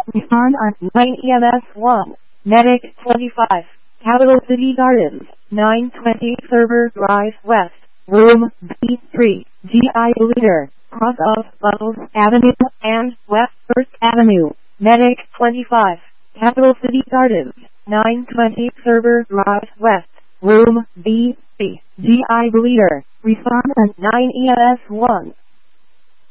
Respond on 9 EMS 1. Medic 25. Capital City Gardens, 920 Server Drive West, Room B3, GI Leader, cross of Bubbles Avenue and West 1st Avenue. Medic 25. Capital City Gardens, 920 Server Drive West, Room B3, GI Leader. Respond on 9 EMS 1.